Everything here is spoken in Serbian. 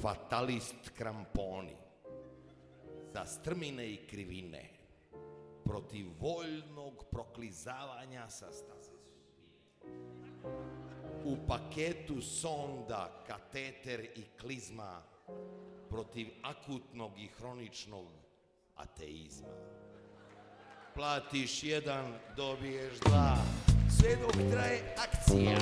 fatalist kramponi, za strmine i krivine, protiv voljnog proklizavanja sa staze suzbine. U paketu sonda, kateter i klizma, protiv akutnog i hroničnog ateizma. Platiš 1, dobiješ 2, sve dok traje akcija.